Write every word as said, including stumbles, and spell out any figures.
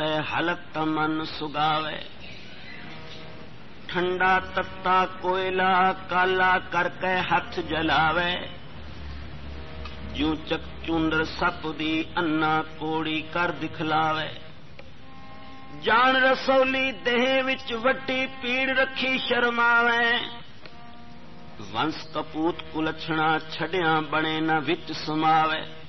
तै हलत मन सुगावे। ठंडा तत्ता कोयला काला करके हथ जलावे। जू चक चूंडर सप दी अन्ना कोड़ी कर दिखलावे। जान रसौली देह विच वड्डी पीड़ रखी शर्मावे। वंश कपूत कुलछणा छड़िया बने न विच समावे।